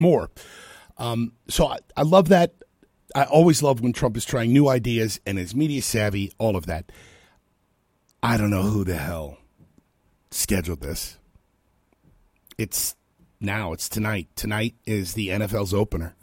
more. So I love that. I always love when Trump is trying new ideas and is media savvy, all of that. I don't know who the hell scheduled this. It's tonight. Tonight is the NFL's opener.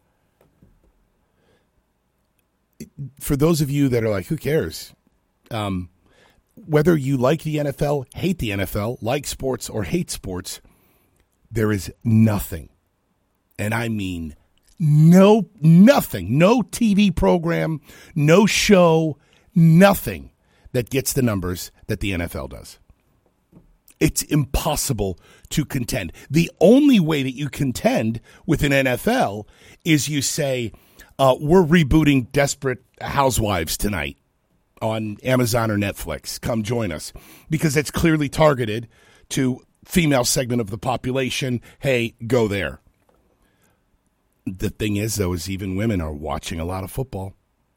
For those of you that are like, who cares? Whether you like the NFL, hate the NFL, like sports, or hate sports, there is nothing, and I mean nothing, no TV program, no show, nothing that gets the numbers that the NFL does. It's impossible to contend. The only way that you contend with an NFL is you say, we're rebooting Desperate Housewives tonight on Amazon or Netflix. Come join us. Because it's clearly targeted to female segment of the population. Hey, go there. The thing is, though, is even women are watching a lot of football.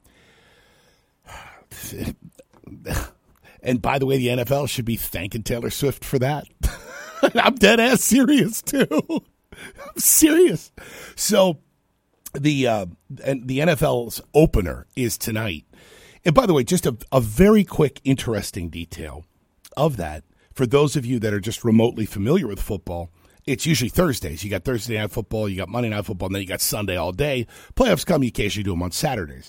And by the way, the NFL should be thanking Taylor Swift for that. I'm dead ass serious, too. I'm serious. So the NFL's opener is tonight. And by the way, just a very quick, interesting detail of that. For those of you that are just remotely familiar with football, it's usually Thursdays. You got Thursday Night Football, you got Monday Night Football, and then you got Sunday all day. Playoffs come, you occasionally do them on Saturdays.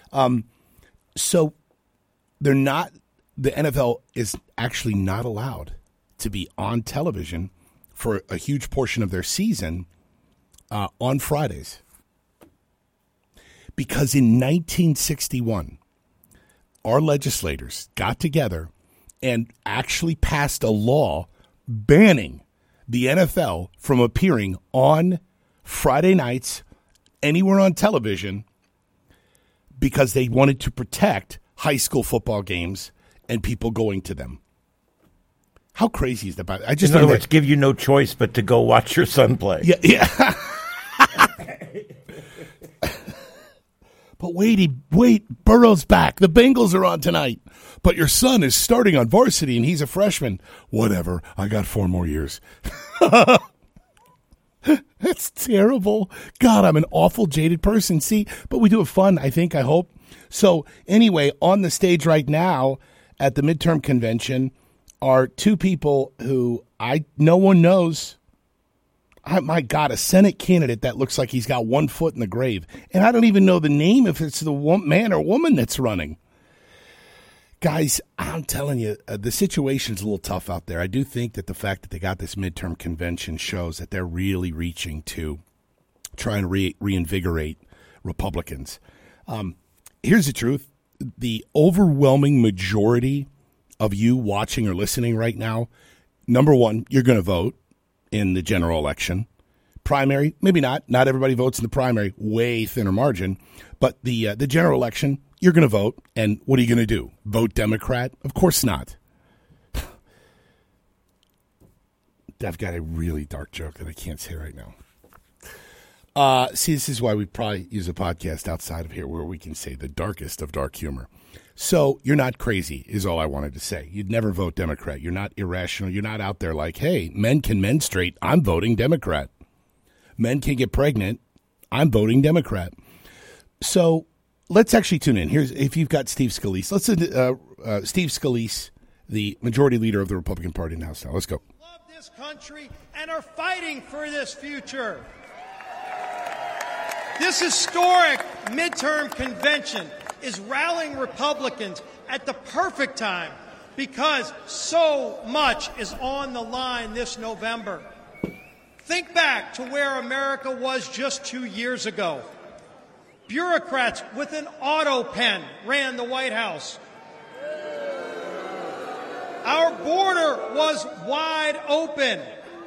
So they're not, the NFL is actually not allowed to be on television for a huge portion of their season on Fridays. Because in 1961, our legislators got together and actually passed a law banning the NFL from appearing on Friday nights anywhere on television because they wanted to protect high school football games and people going to them. How crazy is that? I just in other words, give you no choice but to go watch your son play. Yeah. But wait, Burrow's back. The Bengals are on tonight. But your son is starting on varsity, and he's a freshman. Whatever. I got 4 more years. That's terrible. God, I'm an awful, jaded person. See, but we do have fun, I think, I hope. So anyway, on the stage right now at the midterm convention are 2 people who no one knows. My God, a Senate candidate that looks like he's got 1 foot in the grave. And I don't even know the name if it's the man or woman that's running. Guys, I'm telling you, the situation's a little tough out there. I do think that the fact that they got this midterm convention shows that they're really reaching to try and reinvigorate Republicans. Here's the truth. The overwhelming majority of you watching or listening right now, number one, you're going to vote in the general election. Primary, maybe not. Not everybody votes in the primary, way thinner margin. But the general election, you're going to vote. And what are you going to do? Vote Democrat? Of course not. I've got a really dark joke that I can't say right now. See, this is why we probably use a podcast outside of here where we can say the darkest of dark humor. So you're not crazy is all I wanted to say. You'd never vote Democrat. You're not irrational. You're not out there like, hey, men can menstruate. I'm voting Democrat. Men can get pregnant. I'm voting Democrat. So let's actually tune in. Here's if you've got Steve Scalise. Let's Steve Scalise, the majority leader of the Republican Party in the House now. Let's go. Love this country and are fighting for this future. This historic midterm convention is rallying Republicans at the perfect time because so much is on the line this November. Think back to where America was just 2 years ago. Bureaucrats with an auto pen ran the White House. Our border was wide open.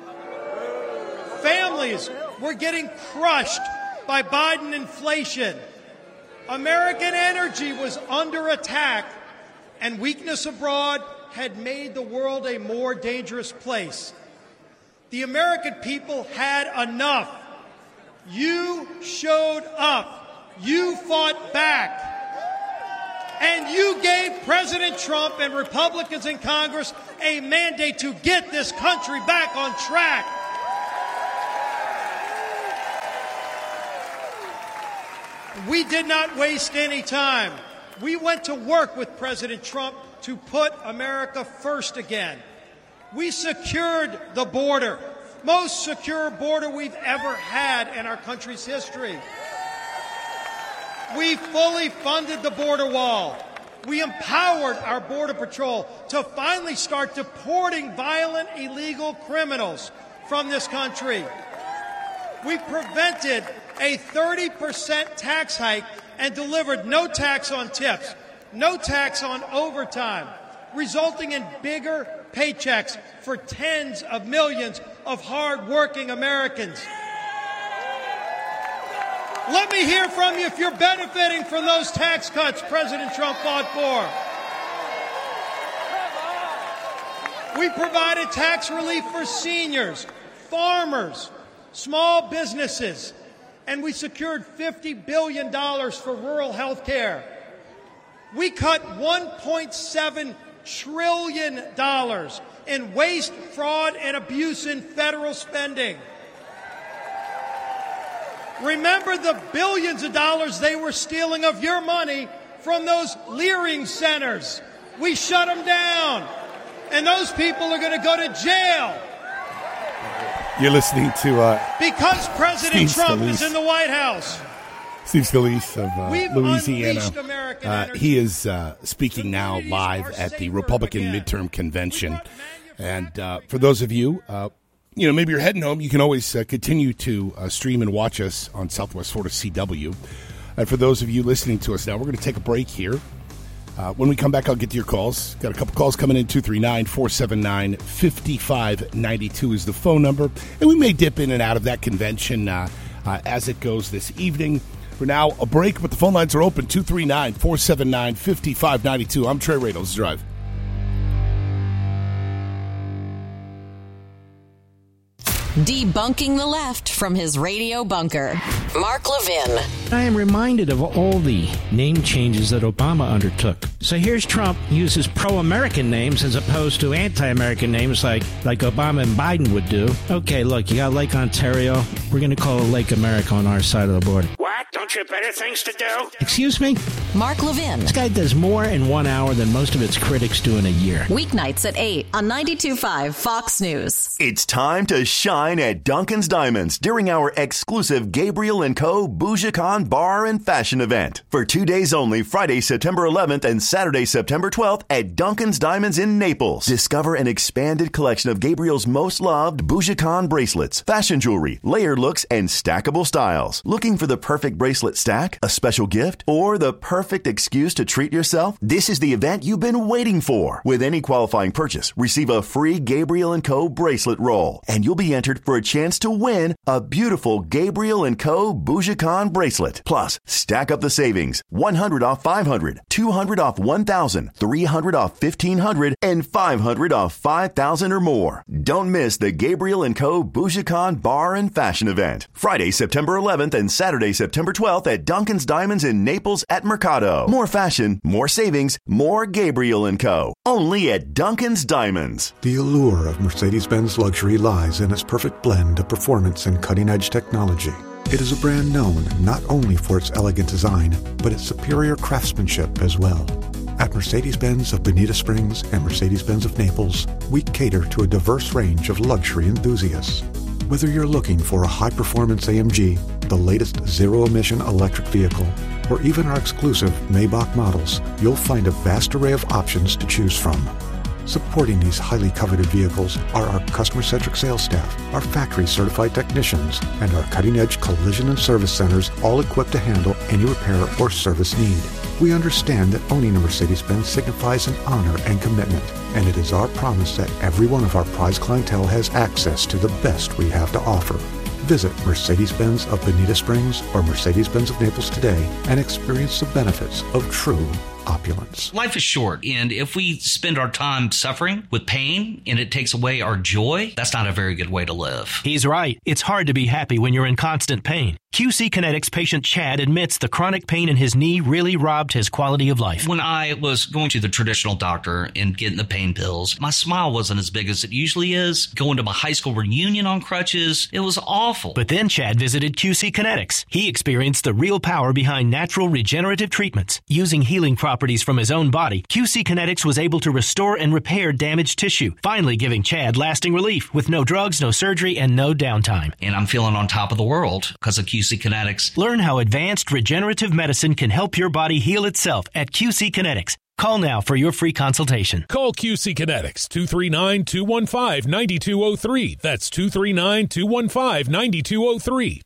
Families were getting crushed by Biden inflation. American energy was under attack, and weakness abroad had made the world a more dangerous place. The American people had enough. You showed up. You fought back. And you gave President Trump and Republicans in Congress a mandate to get this country back on track. We did not waste any time. We went to work with President Trump to put America first again. We secured the border, most secure border we've ever had in our country's history. We fully funded the border wall. We empowered our Border Patrol to finally start deporting violent illegal criminals from this country. We prevented a 30% tax hike and delivered no tax on tips, no tax on overtime, resulting in bigger paychecks for tens of millions of hard-working Americans. Let me hear from you if you're benefiting from those tax cuts President Trump fought for. We provided tax relief for seniors, farmers, small businesses, and we secured $50 billion for rural health care. We cut $1.7 trillion in waste, fraud, and abuse in federal spending. Remember the billions of dollars they were stealing of your money from those Leering centers. We shut them down, and those people are going to go to jail. You're listening to because President Steve Trump Scalise. is in the White House. Steve Scalise of We've Louisiana. unleashed American energy. He is speaking now live at the Republican midterm convention. And for those of you, maybe you're heading home, you can always continue to stream and watch us on Southwest Florida CW. And for those of you listening to us now, we're going to take a break here. When we come back, I'll get to your calls. Got a couple calls coming in. 239-479-5592 is the phone number. And we may dip in and out of that convention as it goes this evening. For now, a break, but the phone lines are open. 239-479-5592. I'm Trey Radels. Drive. Debunking the left from his radio bunker. Mark Levin. I am reminded of all the name changes that Obama undertook. So here's Trump uses pro-American names as opposed to anti-American names like Obama and Biden would do. Okay, look, you got Lake Ontario. We're going to call it Lake America on our side of the border. What? Don't you have better things to do? Excuse me? Mark Levin. This guy does more in 1 hour than most of its critics do in a year. Weeknights at 8 on 92.5 Fox News. It's time to shine at Duncan's Diamonds during our exclusive Gabriel & Co. BougeCon Bar and Fashion event. For 2 days only, Friday, September 11th and Saturday, September 12th at Duncan's Diamonds in Naples. Discover an expanded collection of Gabriel's most loved BougeCon bracelets, fashion jewelry, layered looks, and stackable styles. Looking for the perfect bracelet stack, a special gift, or the perfect excuse to treat yourself? This is the event you've been waiting for. With any qualifying purchase, receive a free Gabriel & Co. bracelet roll, and you'll be entered for a chance to win a beautiful Gabriel & Co. BougeCon bracelet. Plus, stack up the savings. 100 off 500, 200 off 1,000, 300 off 1,500, and 500 off 5,000 or more. Don't miss the Gabriel & Co. BougeCon Bar and Fashion event. Friday, September 11th and Saturday, September 12th at Duncan's Diamonds in Naples at Mercado. More fashion, more savings, more Gabriel & Co. Only at Duncan's Diamonds. The allure of Mercedes-Benz luxury lies in its perfect blend of performance and cutting-edge technology. It is a brand known not only for its elegant design, but its superior craftsmanship as well. At Mercedes-Benz of Bonita Springs and Mercedes-Benz of Naples, we cater to a diverse range of luxury enthusiasts. Whether you're looking for a high-performance AMG, the latest zero-emission electric vehicle, or even our exclusive Maybach models, you'll find a vast array of options to choose from. Supporting these highly coveted vehicles are our customer-centric sales staff, our factory-certified technicians, and our cutting-edge collision and service centers, all equipped to handle any repair or service need. We understand that owning a Mercedes-Benz signifies an honor and commitment, and it is our promise that every one of our prize clientele has access to the best we have to offer. Visit Mercedes-Benz of Bonita Springs or Mercedes-Benz of Naples today and experience the benefits of true opulence. Life is short, and if we spend our time suffering with pain and it takes away our joy, that's not a very good way to live. He's right. It's hard to be happy when you're in constant pain. QC Kinetics patient Chad admits the chronic pain in his knee really robbed his quality of life. When I was going to the traditional doctor and getting the pain pills, my smile wasn't as big as it usually is. Going to my high school reunion on crutches, it was awful. But then Chad visited QC Kinetics. He experienced the real power behind natural regenerative treatments. Using healing properties from his own body, QC Kinetics was able to restore and repair damaged tissue, finally giving Chad lasting relief with no drugs, no surgery, and no downtime. And I'm feeling on top of the world because of QC Kinetics. Learn how advanced regenerative medicine can help your body heal itself at QC Kinetics. Call now for your free consultation. Call QC Kinetics, 239-215-9203. That's 239-215-9203.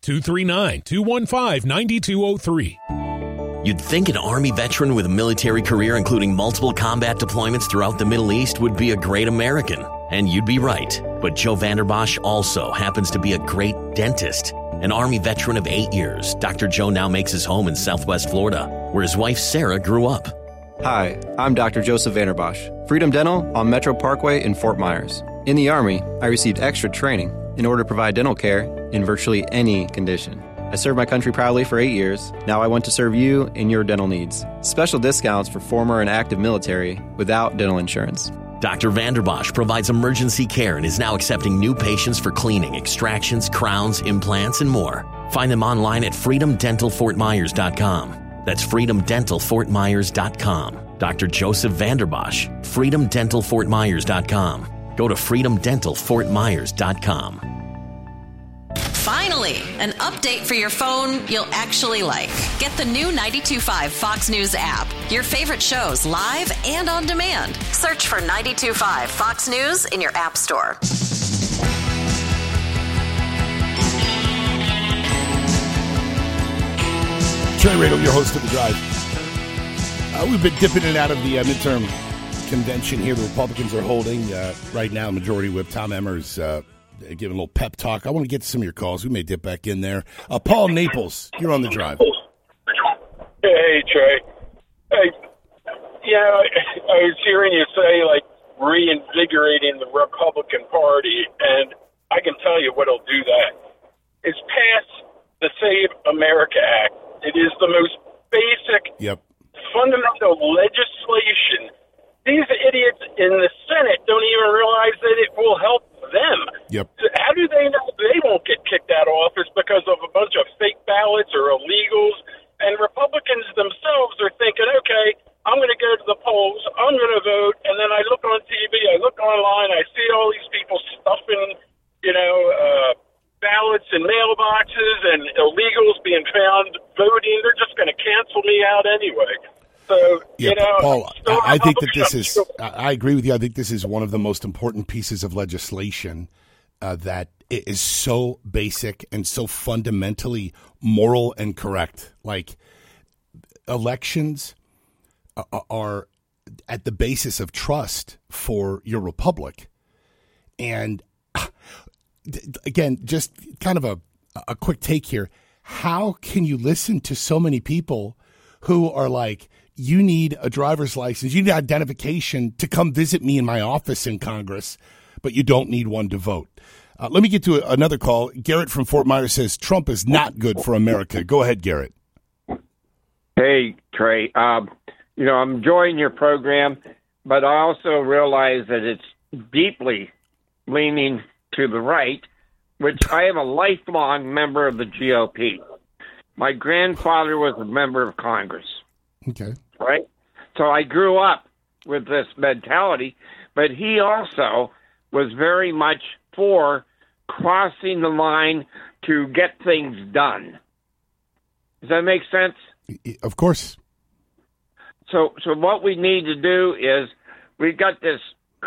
239-215-9203. You'd think an Army veteran with a military career including multiple combat deployments throughout the Middle East would be a great American. And you'd be right. But Joe Vanderbosch also happens to be a great dentist. An Army veteran of 8 years, Dr. Joe now makes his home in Southwest Florida, where his wife Sarah grew up. Hi, I'm Dr. Joseph Vanderbosch, Freedom Dental on Metro Parkway in Fort Myers. In the Army, I received extra training in order to provide dental care in virtually any condition. I served my country proudly for 8 years. Now I want to serve you in your dental needs. Special discounts for former and active military without dental insurance. Dr. Vanderbosch provides emergency care and is now accepting new patients for cleaning, extractions, crowns, implants, and more. Find them online at freedomdentalfortmyers.com. That's freedomdentalfortmyers.com. Dr. Joseph Vanderbosch, freedomdentalfortmyers.com. Go to freedomdentalfortmyers.com. Finally, an update for your phone you'll actually like. Get the new 92.5 Fox News app. Your favorite shows live and on demand. Search for 92.5 Fox News in your app store. Trey Radel, your host of The Drive. We've been dipping in and out of the midterm convention here the Republicans are holding. Right now, Majority Whip Tom Emmer's giving a little pep talk. I want to get to some of your calls. We may dip back in there. Paul Naples, you're on The Drive. Hey, Trey. Hey, I was hearing you say, like, reinvigorating the Republican Party, and I can tell you what'll do that. It's pass the Save America Act. It is the most basic, fundamental legislation. These idiots in the Senate don't even realize that it will help them. Yep. So how do they know they won't get kicked out of office because of a bunch of fake ballots or illegals? And Republicans themselves are thinking, okay, I'm going to go to the polls, I'm going to vote, and then I look on TV, I look online, I see all these people stuffing, ballots in mailboxes and illegals being found voting. They're just going to cancel me out anyway. So, Paul, I think that this is, I agree with you. I think this is one of the most important pieces of legislation that is so basic and so fundamentally moral and correct. Like, elections are at the basis of trust for your republic. And again, just kind of a quick take here. How can you listen to so many people who are like, you need a driver's license, you need identification to come visit me in my office in Congress, but you don't need one to vote? Let me get to another call. Garrett from Fort Myers says Trump is not good for America. Go ahead, Garrett. Hey, Trey. I'm enjoying your program, but I also realize that it's deeply leaning to the right, which I am a lifelong member of the GOP. My grandfather was a member of Congress. Okay. Right? So I grew up with this mentality, but he also was very much for crossing the line to get things done. Does that make sense? Of course. So what we need to do is we've got this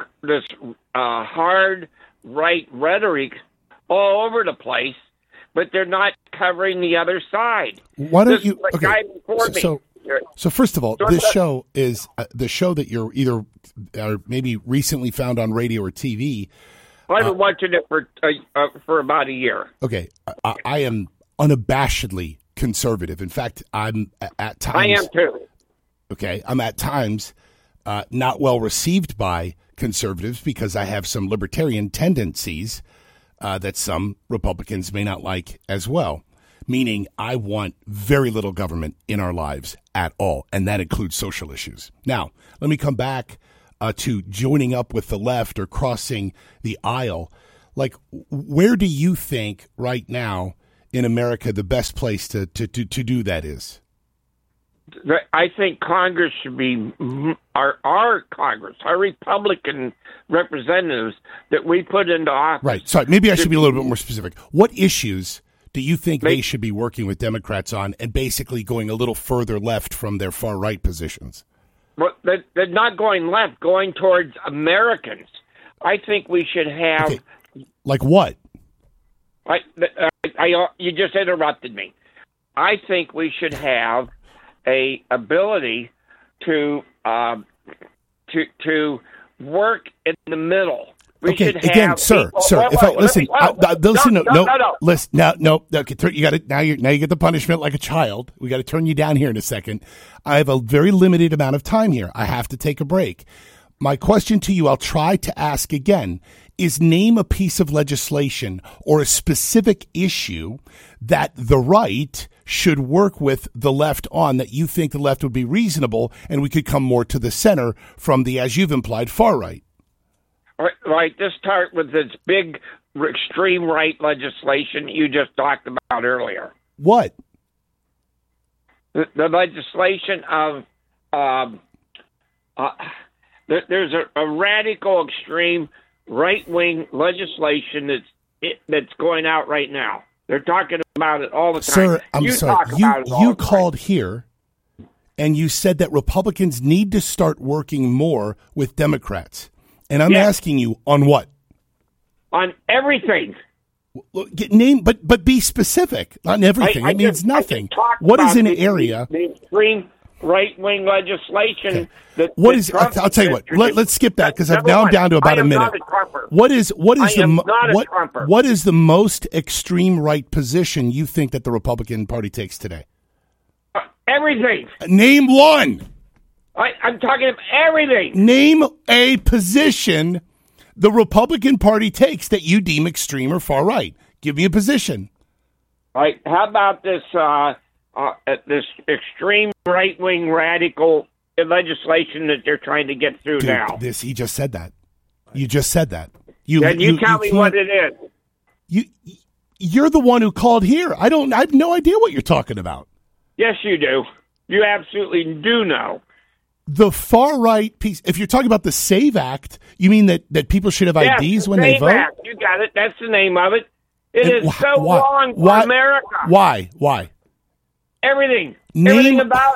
hard right rhetoric all over the place, but they're not covering the other side. Why don't you? Okay. So first of all, this show is the show that you're either maybe recently found on radio or TV. I've been watching it for about a year. Okay, I am unabashedly conservative. In fact, I'm at times. I am too. Okay, I'm at times not well received by conservatives because I have some libertarian tendencies that some Republicans may not like as well. Meaning I want very little government in our lives at all, and that includes social issues. Now, let me come back to joining up with the left or crossing the aisle. Like, where do you think right now in America the best place to do that is? I think Congress should be our Congress, our Republican representatives that we put into office. Right. Sorry, maybe I should be a little bit more specific. What issues do you think they should be working with Democrats on and basically going a little further left from their far-right positions? Well, they're not going left, going towards Americans. I think we should have... Okay. Like what? You just interrupted me. I think we should have a ability to work in the middle. We okay, should again, have sir, if I listen, listen, no. Okay, you got it. Now you get the punishment like a child. We got to turn you down here in a second. I have a very limited amount of time here. I have to take a break. My question to you, I'll try to ask again, is name a piece of legislation or a specific issue that the right should work with the left on that you think the left would be reasonable and we could come more to the center from the, as you've implied, far right. Right. Let's start with this big extreme right legislation you just talked about earlier. What? The legislation of there's a radical extreme right-wing legislation that's going out right now. They're talking about it all the time. Sir, I'm sorry. You called here and you said that Republicans need to start working more with Democrats. And I'm asking you on what? On everything. Name, but be specific on everything. It means nothing. What is an area? The extreme right-wing legislation. Okay. I'll tell you what. Let's skip that because I'm now down to about a minute. What is the most extreme right position you think that the Republican Party takes today? Everything. Name one. I'm talking about everything. Name a position the Republican Party takes that you deem extreme or far right. Give me a position. All right. How about this this extreme right-wing radical legislation that they're trying to get through now? He just said that. You just said that. Then you tell me what it is. You're the one who called here. I have no idea what you're talking about. Yes, you do. You absolutely do know. The far right piece, if you're talking about the SAVE Act, you mean that people should have IDs when they vote? Act. You got it. That's the name of it. It is so wrong for America. Why? Everything. Everything about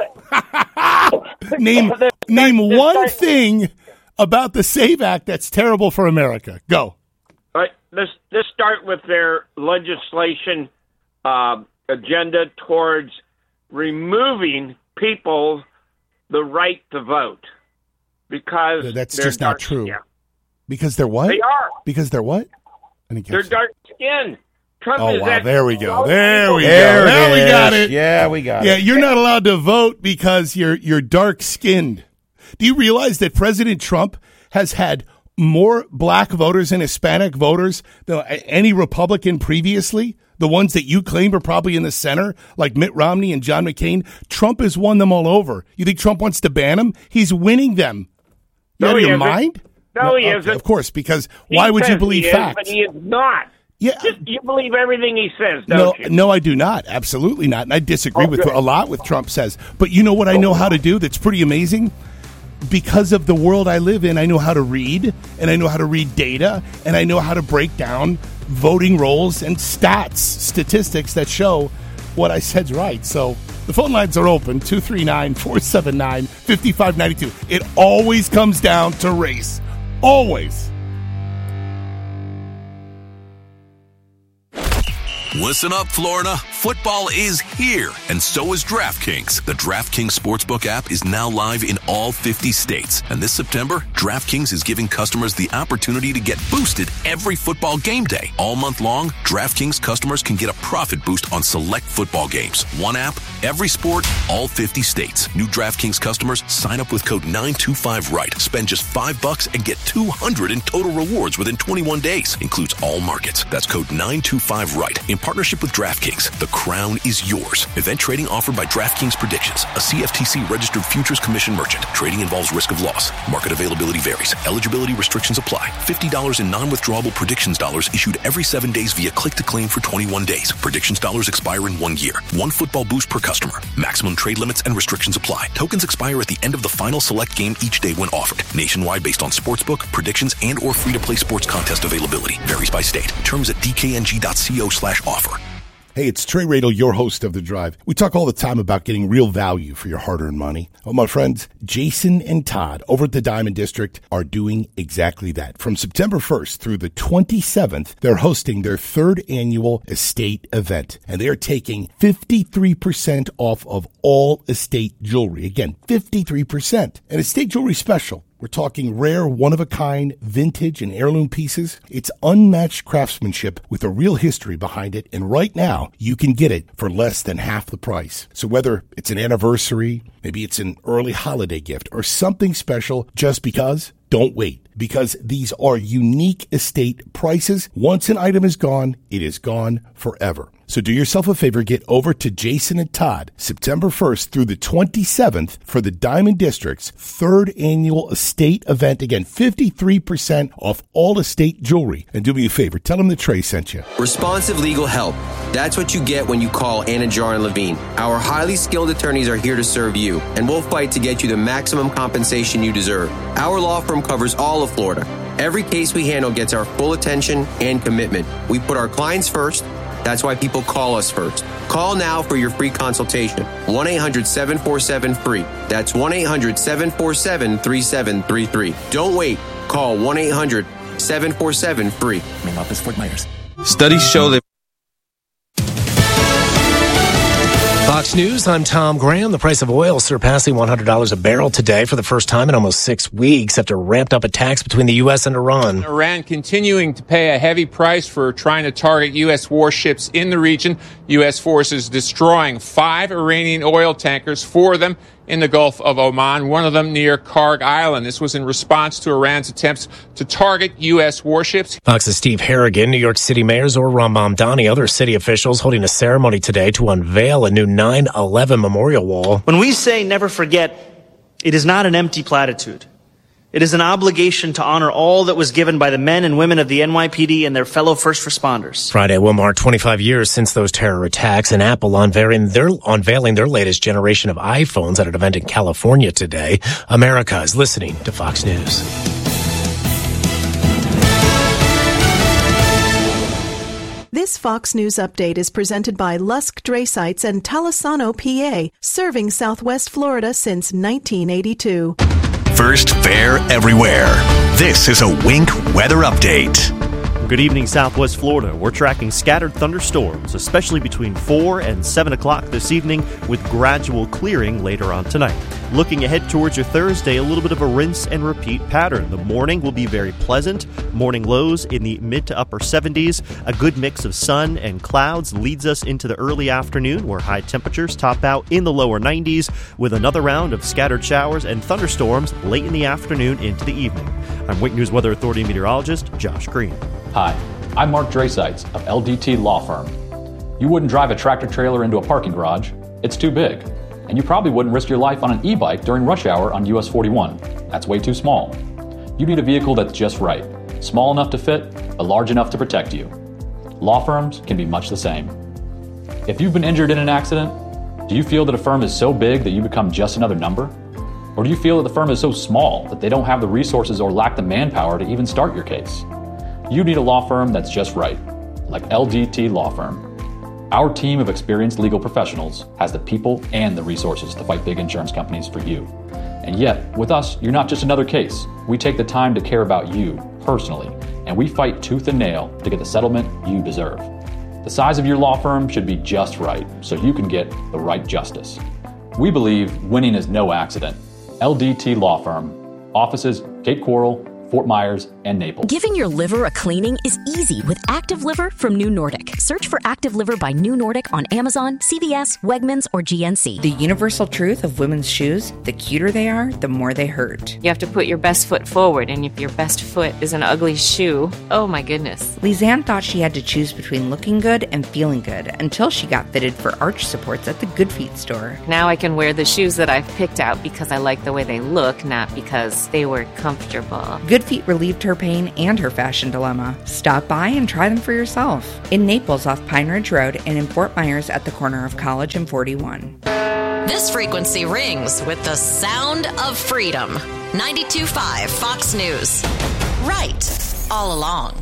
it. Name one thing about the SAVE Act that's terrible for America. Go. All right. Let's start with their legislation agenda towards removing people the right to vote because that's just not true. Skin. Because they're what? They are. Because they're what? They're dark skinned. Oh, wow. There we go. There we got it. Yeah, we got it. Yeah, you're not allowed to vote because you're dark skinned. Do you realize that President Trump has had more black voters and Hispanic voters than any Republican previously? The ones that you claim are probably in the center, like Mitt Romney and John McCain. Trump has won them all over. You think Trump wants to ban them? He's winning them. You out of your mind? No, he isn't. Of course, because why would you believe facts? But he is not. Yeah. You believe everything he says, don't you? No, I do not. Absolutely not. And I disagree with a lot with Trump says. But you know what I know how to do that's pretty amazing? Because of the world I live in, I know how to read, and I know how to read data, and I know how to break down voting rolls and statistics that show what I said's right. So the phone lines are open, 239-479-5592. It always comes down to race. Always. Listen up, Florida. Football is here, and so is DraftKings. The DraftKings Sportsbook app is now live in all 50 states. And this September, DraftKings is giving customers the opportunity to get boosted every football game day. All month long, DraftKings customers can get a profit boost on select football games. One app, every sport, all 50 states. New DraftKings customers sign up with code 925RIGHT. Spend just $5 and get $200 in total rewards within 21 days. Includes all markets. That's code 925RIGHT. In partnership with DraftKings, the crown is yours. Event trading offered by DraftKings Predictions, a CFTC registered futures commission merchant. Trading involves risk of loss. Market availability varies. Eligibility restrictions apply. $50 in non-withdrawable predictions dollars issued every 7 days via click to claim for 21 days. Predictions dollars expire in 1 year. One football boost per customer. Maximum trade limits and restrictions apply. Tokens expire at the end of the final select game each day when offered. Nationwide based on sportsbook, predictions, and or free-to-play sports contest availability. Varies by state. Terms at dkng.co/offer. Hey, it's Trey Radel, your host of The Drive. We talk all the time about getting real value for your hard-earned money. Well, my friends, Jason and Todd over at the Diamond District are doing exactly that. From September 1st through the 27th, they're hosting their third annual estate event, and they're taking 53% off of all estate jewelry. Again, 53%. An estate jewelry special. We're talking rare, one-of-a-kind, vintage, and heirloom pieces. It's unmatched craftsmanship with a real history behind it, and right now, you can get it for less than half the price. So whether it's an anniversary, maybe it's an early holiday gift, or something special just because, don't wait, because these are unique estate prices. Once an item is gone, it is gone forever. So do yourself a favor, get over to Jason and Todd, September 1st through the 27th for the Diamond District's third annual estate event. Again, 53% off all estate jewelry. And do me a favor, tell them that Trey sent you. Responsive legal help. That's what you get when you call Anajar and Levine. Our highly skilled attorneys are here to serve you, and we'll fight to get you the maximum compensation you deserve. Our law firm covers all of Florida. Every case we handle gets our full attention and commitment. We put our clients first. That's why people call us first. Call now for your free consultation. 1-800-747-FREE. That's 1-800-747-3733. Don't wait. Call 1-800-747-FREE. Main office, Fort Myers. Studies show that. Fox News, I'm Tom Graham. The price of oil surpassing $100 a barrel today for the first time in almost 6 weeks after ramped up attacks between the U.S. and Iran. Iran continuing to pay a heavy price for trying to target U.S. warships in the region. U.S. forces destroying 5 Iranian oil tankers, 4 of them in the Gulf of Oman, one of them near Karg Island. This was in response to Iran's attempts to target U.S. warships. Fox's Steve Harrigan, New York City Mayor Zohran Mamdani, other city officials holding a ceremony today to unveil a new 9/11 memorial wall. When we say never forget, it is not an empty platitude. It is an obligation to honor all that was given by the men and women of the NYPD and their fellow first responders. Friday will mark 25 years since those terror attacks, and Apple unveiling their latest generation of iPhones at an event in California today. America is listening to Fox News. This Fox News update is presented by Lusk Dray Sites and Talisano, PA, serving Southwest Florida since 1982. First fair everywhere. This is a Wink weather update. Good evening, Southwest Florida. We're tracking scattered thunderstorms, especially between 4 and 7 o'clock this evening, with gradual clearing later on tonight. Looking ahead towards your Thursday, a little bit of a rinse and repeat pattern. The morning will be very pleasant. Morning lows in the mid to upper 70s. A good mix of sun and clouds leads us into the early afternoon, where high temperatures top out in the lower 90s, with another round of scattered showers and thunderstorms late in the afternoon into the evening. I'm Wink News Weather Authority meteorologist Josh Green. Hi, I'm Mark Draysites of LDT Law Firm. You wouldn't drive a tractor trailer into a parking garage. It's too big. And you probably wouldn't risk your life on an e-bike during rush hour on US 41. That's way too small. You need a vehicle that's just right. Small enough to fit, but large enough to protect you. Law firms can be much the same. If you've been injured in an accident, do you feel that a firm is so big that you become just another number? Or do you feel that the firm is so small that they don't have the resources or lack the manpower to even start your case? You need a law firm that's just right, like LDT Law Firm. Our team of experienced legal professionals has the people and the resources to fight big insurance companies for you. And yet, with us, you're not just another case. We take the time to care about you personally, and we fight tooth and nail to get the settlement you deserve. The size of your law firm should be just right, so you can get the right justice. We believe winning is no accident. LDT Law Firm. Offices, Cape Coral, Fort Myers, and Naples. Giving your liver a cleaning is easy with Active Liver from New Nordic. Search for Active Liver by New Nordic on Amazon, CVS, Wegmans, or GNC. The universal truth of women's shoes, the cuter they are, the more they hurt. You have to put your best foot forward, and if your best foot is an ugly shoe, oh my goodness. Lisanne thought she had to choose between looking good and feeling good until she got fitted for arch supports at the Good Feet store. Now I can wear the shoes that I've picked out because I like the way they look, not because they were comfortable. Good Feet relieved her pain and her fashion dilemma. Stop by and try them for yourself. In Naples off Pine Ridge Road and in Fort Myers at the corner of College and 41. This frequency rings with the sound of freedom. 92.5 Fox News. Right all along.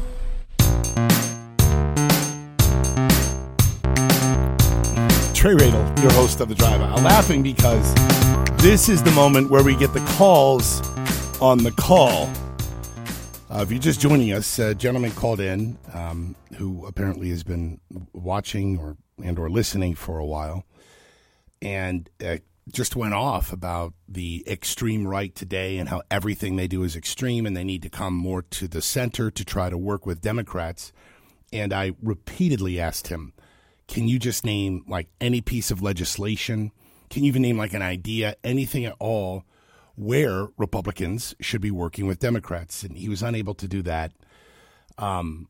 Trey Radel, your host of The Drive. I'm laughing because this is the moment where we get the calls on the call. If you're just joining us, a gentleman called in who apparently has been watching or listening for a while and just went off about the extreme right today and how everything they do is extreme and they need to come more to the center to try to work with Democrats. And I repeatedly asked him, can you just name like any piece of legislation? Can you even name like an idea, anything at all, where Republicans should be working with Democrats? And he was unable to do that. I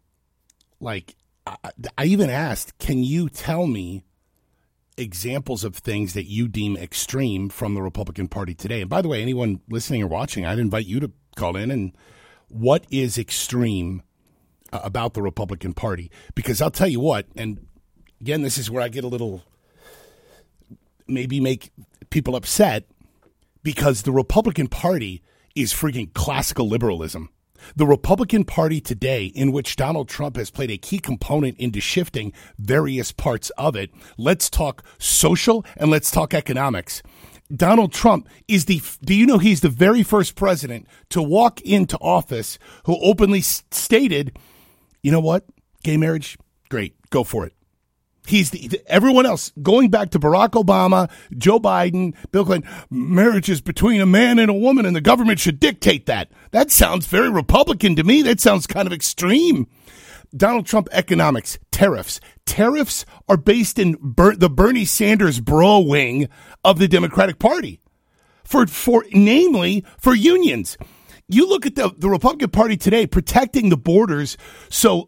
even asked, can you tell me examples of things that you deem extreme from the Republican Party today? And by the way, anyone listening or watching, I'd invite you to call in. And what is extreme about the Republican Party? Because I'll tell you what, and again, this is where I get a little, maybe make people upset, because the Republican Party is freaking classical liberalism. The Republican Party today, in which Donald Trump has played a key component into shifting various parts of it, let's talk social and let's talk economics. Donald Trump is do you know he's the very first president to walk into office who openly stated, you know what, gay marriage, great, go for it. He's everyone else, going back to Barack Obama, Joe Biden, Bill Clinton, marriage is between a man and a woman and the government should dictate that. That sounds very Republican to me. That sounds kind of extreme. Donald Trump economics, tariffs. Tariffs are based in the Bernie Sanders bro wing of the Democratic Party, namely for unions. You look at the Republican Party today protecting the borders so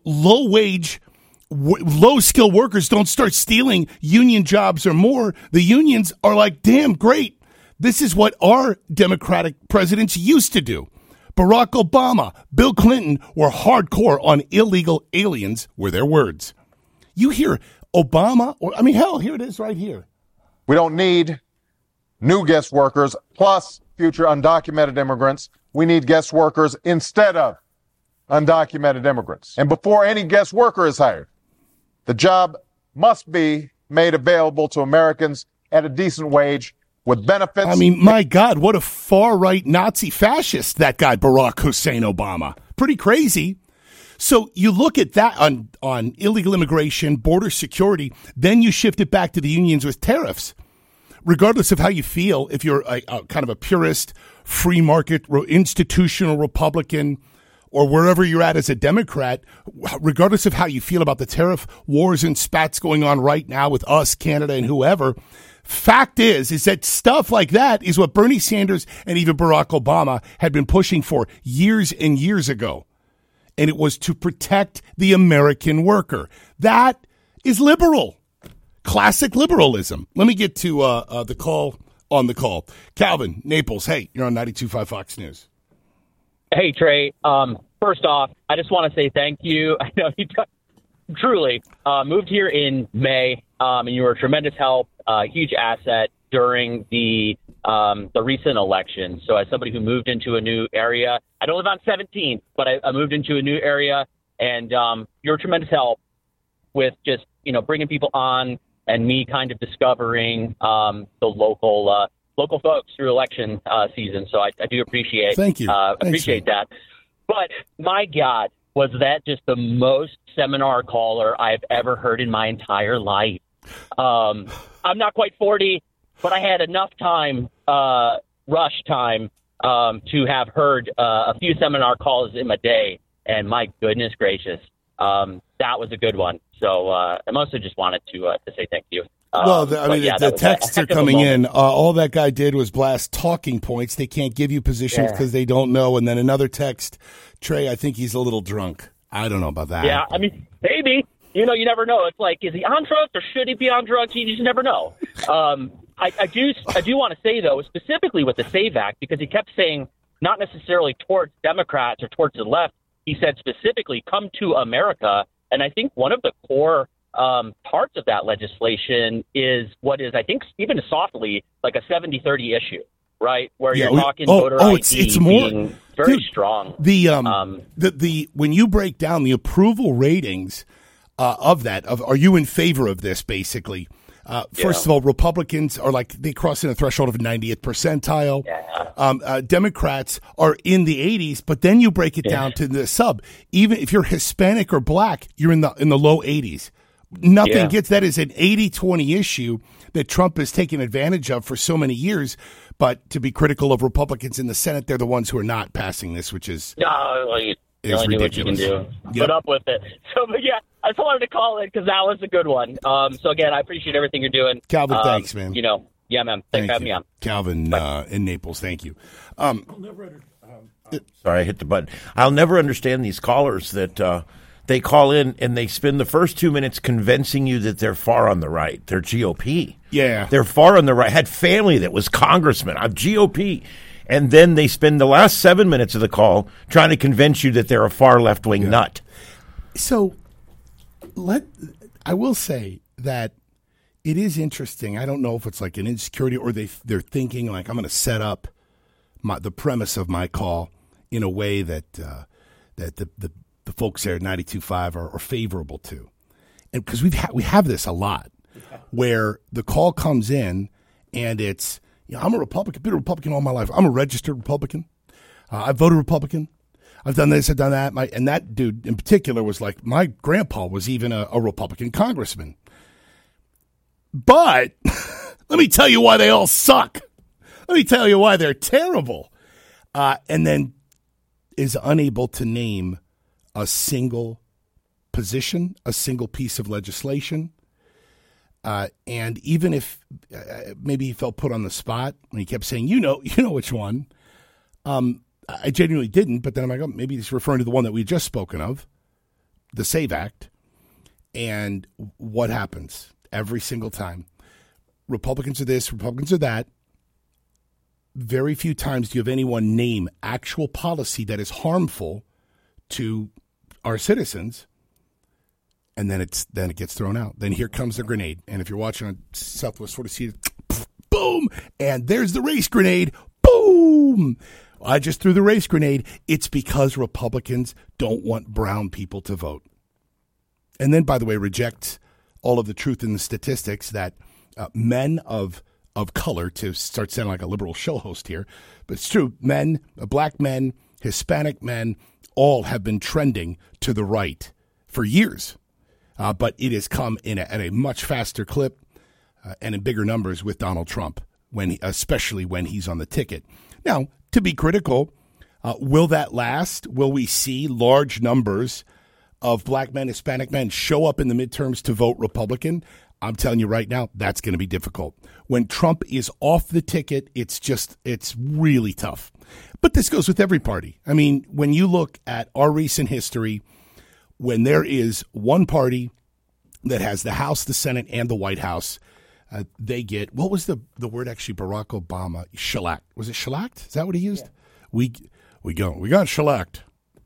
low-skill workers don't start stealing union jobs or more. The unions are like, damn, great. This is what our Democratic presidents used to do. Barack Obama, Bill Clinton were hardcore on illegal aliens, were their words. You hear Obama, hell, here it is right here. We don't need new guest workers plus future undocumented immigrants. We need guest workers instead of undocumented immigrants. And before any guest worker is hired, the job must be made available to Americans at a decent wage with benefits. I mean, my God, what a far-right Nazi fascist that guy, Barack Hussein Obama. Pretty crazy. So you look at that on illegal immigration, border security, then you shift it back to the unions with tariffs. Regardless of how you feel, if you're a kind of a purist, free market, institutional Republican, or wherever you're at as a Democrat, regardless of how you feel about the tariff wars and spats going on right now with us, Canada, and whoever, fact is that stuff like that is what Bernie Sanders and even Barack Obama had been pushing for years and years ago. And it was to protect the American worker. That is liberal. Classic liberalism. Let me get to the call on the call. Calvin, Naples, hey, you're on 92.5 Fox News. Hey, Trey. First off, I just want to say thank you. I know you truly moved here in May, and you were a tremendous help, huge asset during the recent election. So as somebody who moved into a new area, I don't live on 17th, but I moved into a new area, and you're a tremendous help with just, bringing people on and me kind of discovering the local folks through election season. So I do appreciate Thank you. Appreciate that. But my God, was that just the most seminar caller I've ever heard in my entire life. I'm not quite 40, but I had enough time, rush time, to have heard a few seminar calls in my day. And my goodness gracious, that was a good one. So I mostly just wanted to say thank you. The texts are coming in. All that guy did was blast talking points. They can't give you positions because they don't know. And then another text, Trey, I think he's a little drunk. I don't know about that. Yeah, I mean, maybe. You never know. It's like, is he on drugs or should he be on drugs? You just never know. I do want to say, though, specifically with the SAVE Act, because he kept saying not necessarily towards Democrats or towards the left. He said specifically, come to America. And I think one of the core parts of that legislation is what is, I think, even softly, like a 70-30 issue, right? Where you're talking voter ID it's more, being very strong. The when you break down the approval ratings of are you in favor of this, basically? First of all, Republicans are they cross in a threshold of 90th percentile. Yeah. Democrats are in the 80s, but then you break it down to the sub. Even if you're Hispanic or black, you're in the low 80s. Nothing gets that is an 80-20 issue that Trump has taken advantage of for so many years. But to be critical of Republicans in the Senate, they're the ones who are not passing this, which is you only do what you can do. Put up with it. So, but yeah, I just wanted to call it because that was a good one. So again, I appreciate everything you're doing, Calvin. Thanks, man. Yeah, man. Thanks for having me on, Calvin in Naples. Thank you. Sorry, I hit the button. I'll never understand these callers that they call in and they spend the first 2 minutes convincing you that they're far on the right. They're GOP. Yeah. They're far on the right. Had family that was congressman. I'm GOP. And then they spend the last 7 minutes of the call trying to convince you that they're a far left-wing nut. So I will say that it is interesting. I don't know if it's like an insecurity or they're thinking like I'm going to set up the premise of my call in a way that the folks there at 92.5 are favorable to. And because we have this a lot where the call comes in and it's, I'm a Republican, been a Republican all my life. I'm a registered Republican. I voted Republican. I've done this, I've done that. And that dude in particular was like, my grandpa was even a Republican congressman. But let me tell you why they all suck. Let me tell you why they're terrible. And then is unable to name a single position, a single piece of legislation. And even if maybe he felt put on the spot and he kept saying, you know which one. I genuinely didn't, but then I'm like, oh, maybe he's referring to the one that we had just spoken of, the SAVE Act. And what happens every single time? Republicans are this, Republicans are that. Very few times do you have anyone name actual policy that is harmful to our citizens. And then it gets thrown out. Then here comes the grenade. And if you're watching on Southwest Florida, boom, and there's the race grenade. Boom. I just threw the race grenade. It's because Republicans don't want brown people to vote. And then, by the way, reject all of the truth in the statistics that men of color, to start sounding like a liberal show host here, but it's true, men, black men, Hispanic men, all have been trending to the right for years. But it has come at a much faster clip and in bigger numbers with Donald Trump, especially when he's on the ticket. Now, to be critical, will that last? Will we see large numbers of black men, Hispanic men show up in the midterms to vote Republican? I'm telling you right now, that's going to be difficult. When Trump is off the ticket, it's really tough. But this goes with every party. I mean, when you look at our recent history, when there is one party that has the House, the Senate, and the White House, they get, what was the word actually Barack Obama, shellacked. Was it shellacked? Is that what he used? Yeah. We got shellacked.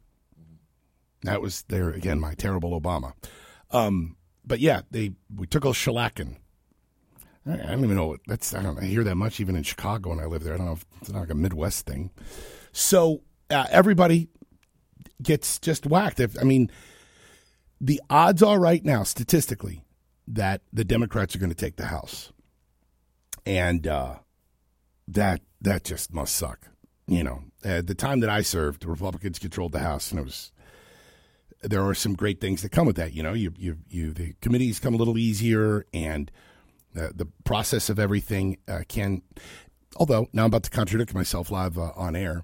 That was there again, my terrible Obama. But yeah, we took a shellacking. I don't even know I hear that much even in Chicago when I live there. I don't know if it's not like a Midwest thing. So everybody gets just whacked. I mean, the odds are right now, statistically, that the Democrats are going to take the House. And that just must suck. The time that I served, the Republicans controlled the House, and there are some great things that come with that. You know, the committees come a little easier, and the process of everything can. Although now I'm about to contradict myself live on air.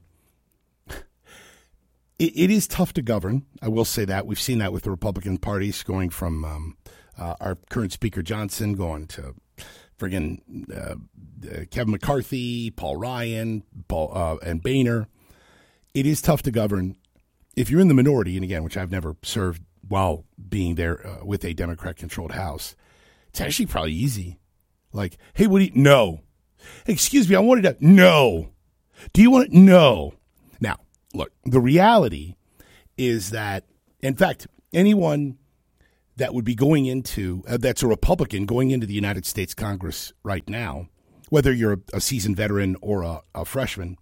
It is tough to govern. I will say that. We've seen that with the Republican parties going from our current Speaker Johnson going to friggin' Kevin McCarthy, Paul Ryan, and Boehner. It is tough to govern if you're in the minority, and again, which I've never served while being there with a Democrat-controlled House. It's actually probably easy. Like, hey, what do you... No. Excuse me, I wanted to... No. Do you want to... No. Now, look, the reality is that, in fact, anyone that would be going into, that's a Republican going into the United States Congress right now, whether you're a seasoned veteran or a freshman,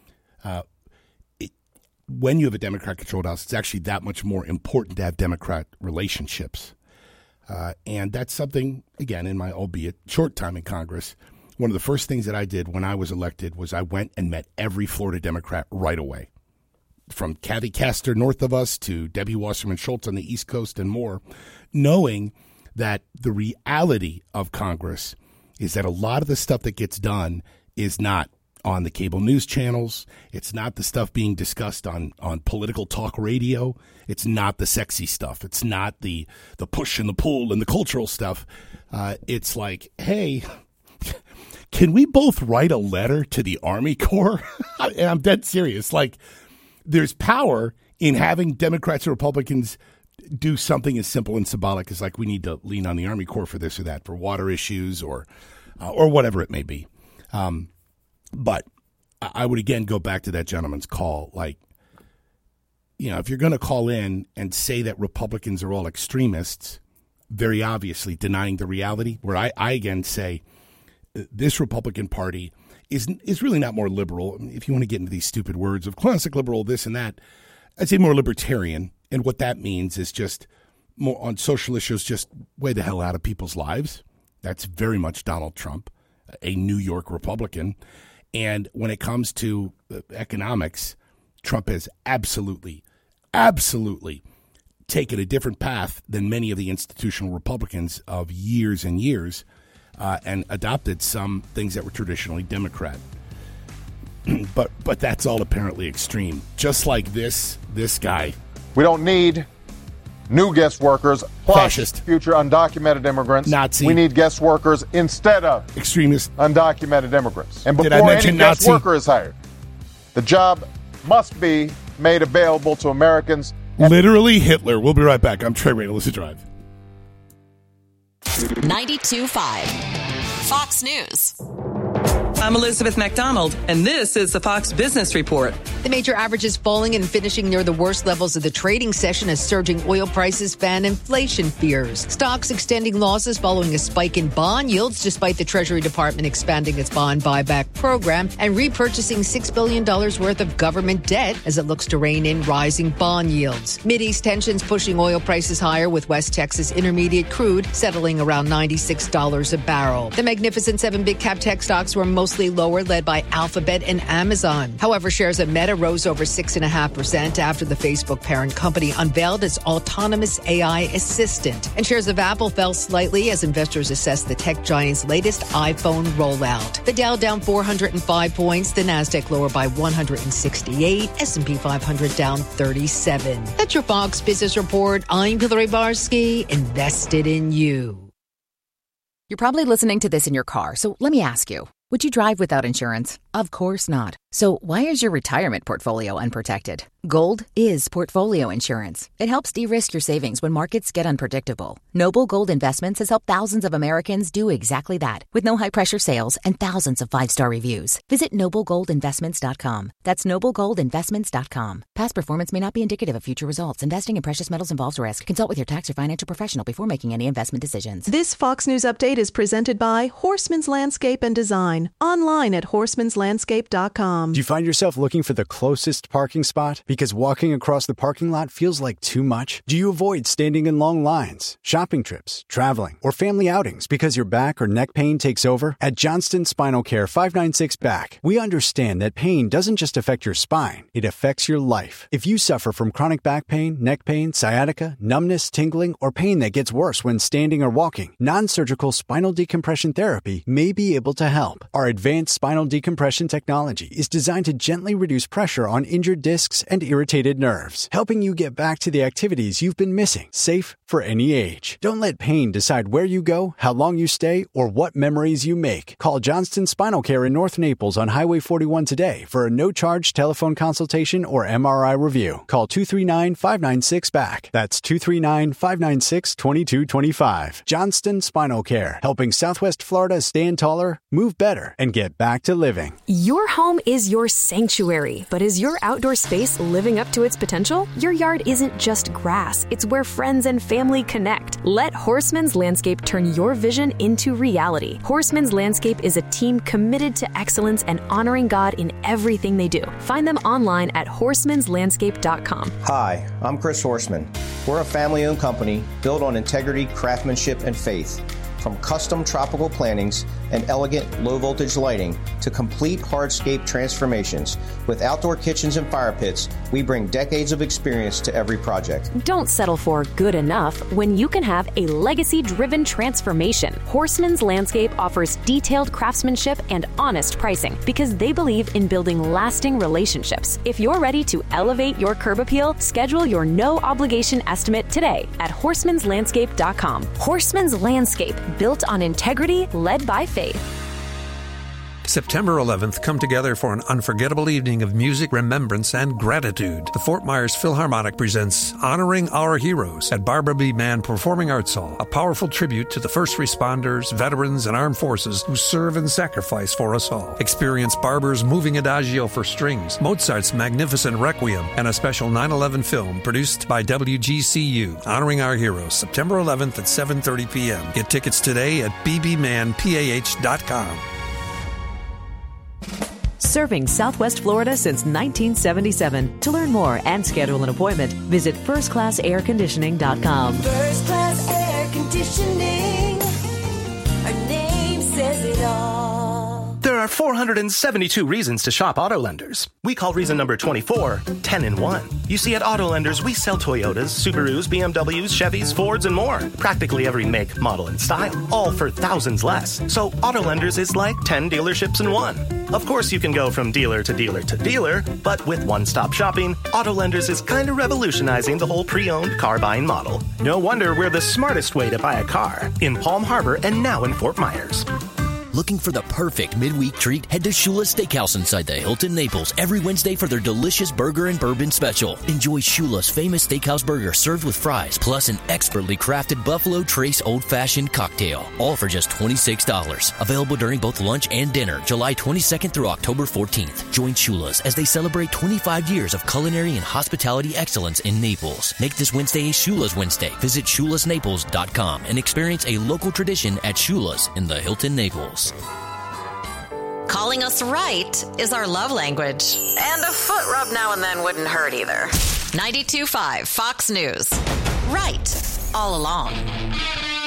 when you have a Democrat-controlled House, it's actually that much more important to have Democrat relationships. And that's something, again, in my albeit short time in Congress, one of the first things that I did when I was elected was I went and met every Florida Democrat right away. From Kathy Castor north of us to Debbie Wasserman Schultz on the East Coast and more, knowing that the reality of Congress is that a lot of the stuff that gets done is not on the cable news channels. It's not the stuff being discussed on political talk radio. It's not the sexy stuff. It's not the push and the pull and the cultural stuff. It's like, hey, can we both write a letter to the Army Corps? And I'm dead serious. Like, there's power in having Democrats and Republicans do something as simple and symbolic as like we need to lean on the Army Corps for this or that, for water issues or whatever it may be. But I would again go back to that gentleman's call. Like, you know, if you're going to call in and say that Republicans are all extremists, very obviously denying the reality, where I again say this Republican Party is really not more liberal. If you want to get into these stupid words of classic liberal, this and that, I'd say more libertarian. And what that means is just more on social issues, just way the hell out of people's lives. That's very much Donald Trump, a New York Republican. And when it comes to economics, Trump has absolutely taken a different path than many of the institutional Republicans of years and years, and adopted some things that were traditionally Democrat. But that's all apparently extreme. Just like this guy. We don't need new guest workers plus fascist, future undocumented immigrants. Nazi. We need guest workers instead of extremist, undocumented immigrants. And before any guest worker is hired, the job must be made available to Americans. Literally Hitler. We'll be right back. I'm Trey Radel. This is Drive. 92.5 Fox News. I'm Elizabeth MacDonald, and this is the Fox Business Report. The major averages falling and finishing near the worst levels of the trading session as surging oil prices fan inflation fears. Stocks extending losses following a spike in bond yields despite the Treasury Department expanding its bond buyback program and repurchasing $6 billion worth of government debt as it looks to rein in rising bond yields. Mideast tensions pushing oil prices higher with West Texas Intermediate crude settling around $96 a barrel. The Magnificent Seven big cap tech stocks were mostly lower, led by Alphabet and Amazon. However, shares of Meta rose over 6.5% after the Facebook parent company unveiled its autonomous AI assistant. And shares of Apple fell slightly as investors assessed the tech giant's latest iPhone rollout. The Dow down 405 points, the Nasdaq lower by 168, S&P 500 down 37. That's your Fox Business Report. I'm Hillary Barsky, invested in you. You're probably listening to this in your car, so let me ask you. Would you drive without insurance? Of course not. So why is your retirement portfolio unprotected? Gold is portfolio insurance. It helps de-risk your savings when markets get unpredictable. Noble Gold Investments has helped thousands of Americans do exactly that, with no high-pressure sales and thousands of 5-star reviews. Visit NobleGoldInvestments.com. That's NobleGoldInvestments.com. Past performance may not be indicative of future results. Investing in precious metals involves risk. Consult with your tax or financial professional before making any investment decisions. This Fox News Update is presented by Horseman's Landscape and Design. design. Online at horsemanslandscape.com. Do you find yourself looking for the closest parking spot because walking across the parking lot feels like too much? Do you avoid standing in long lines, shopping trips, traveling, or family outings because your back or neck pain takes over? At Johnston Spinal Care 596 Back, we understand that pain doesn't just affect your spine, it affects your life. If you suffer from chronic back pain, neck pain, sciatica, numbness, tingling, or pain that gets worse when standing or walking, non-surgical spinal decompression therapy may be able to help. Our advanced spinal decompression technology is designed to gently reduce pressure on injured discs and irritated nerves, helping you get back to the activities you've been missing, safe for any age. Don't let pain decide where you go, how long you stay, or what memories you make. Call Johnston Spinal Care in North Naples on Highway 41 today for a no-charge telephone consultation or MRI review. Call 239-596-BACK. That's 239-596-2225. Johnston Spinal Care, helping Southwest Florida stand taller, move better, and get back to living. Your home is your sanctuary, but is your outdoor space living up to its potential? Your yard isn't just grass, it's where friends and family connect. Let Horseman's Landscape turn your vision into reality. Horseman's Landscape is a team committed to excellence and honoring God in everything they do. Find them online at horsemanslandscape.com. Hi, I'm Chris Horseman. We're a family-owned company built on integrity, craftsmanship, and faith. From custom tropical plantings and elegant low-voltage lighting to complete hardscape transformations, with outdoor kitchens and fire pits, we bring decades of experience to every project. Don't settle for good enough when you can have a legacy-driven transformation. Horseman's Landscape offers detailed craftsmanship and honest pricing because they believe in building lasting relationships. If you're ready to elevate your curb appeal, schedule your no-obligation estimate today at horsemanslandscape.com. Horseman's Landscape, built on integrity, led by faith. September 11th, come together for an unforgettable evening of music, remembrance, and gratitude. The Fort Myers Philharmonic presents Honoring Our Heroes at Barbara B. Mann Performing Arts Hall, a powerful tribute to the first responders, veterans, and armed forces who serve and sacrifice for us all. Experience Barber's moving adagio for strings, Mozart's magnificent Requiem, and a special 9/11 film produced by WGCU. Honoring Our Heroes, September 11th at 7:30 p.m. Get tickets today at bbmanpah.com. Serving Southwest Florida since 1977. To learn more and schedule an appointment, visit firstclassairconditioning.com. First Class Air Conditioning. Our name says it all. There are 472 reasons to shop Auto Lenders. We call reason number 24 10 in 1. You see, at Auto Lenders, we sell Toyotas, Subarus, BMWs, Chevys, Fords, and more. Practically every make, model, and style, all for thousands less. So Auto Lenders is like 10 dealerships in one. Of course, you can go from dealer to dealer to dealer, but with one-stop shopping, Auto Lenders is kind of revolutionizing the whole pre-owned car buying model. No wonder we're the smartest way to buy a car in Palm Harbor and now in Fort Myers. Looking for the perfect midweek treat? Head to Shula's Steakhouse inside the Hilton Naples every Wednesday for their delicious burger and bourbon special. Enjoy Shula's famous steakhouse burger served with fries, plus an expertly crafted Buffalo Trace old-fashioned cocktail, all for just $26. Available during both lunch and dinner, July 22nd through October 14th. Join Shula's as they celebrate 25 years of culinary and hospitality excellence in Naples. Make this Wednesday a Shula's Wednesday. Visit ShulasNaples.com and experience a local tradition at Shula's in the Hilton Naples. Calling us right is our love language. And a foot rub now and then wouldn't hurt either. 92.5 Fox News. Right all along.